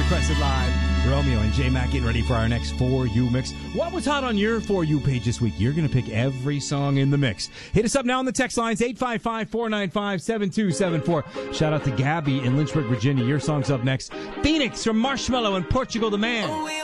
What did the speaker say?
requested live. Romeo and J-Mac getting ready for our next For You mix. What was hot on your For You page this week? You're going to pick every song in the mix. Hit us up now on the text lines, 855-495-7274. Shout out to Gabby in Lynchburg, Virginia. Your song's up next. Phoenix from Marshmallow and Portugal the Man.